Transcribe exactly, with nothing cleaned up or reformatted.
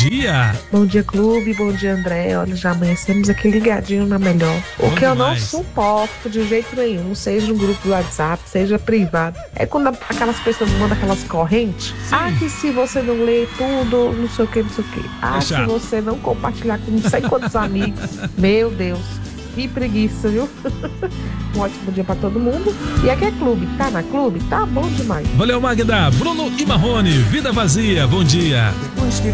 dia. Bom dia, clube. Bom dia, André. Olha, já amanhecemos aqui ligadinho na melhor. O Bom que eu não demais. suporto de jeito nenhum, seja no grupo do WhatsApp, seja privado, é quando aquelas pessoas mandam aquelas correntes. Ah, que se você não lê tudo, não sei o que, não sei o que. Ah, É se chato. você não compartilhar com não sei quantos amigos. Meu Deus, que preguiça, viu? Um ótimo dia pra todo mundo. E aqui é clube. Tá na clube? Tá bom demais. Valeu, Magda. Bruno e Marrone, Vida Vazia, bom dia. Depois que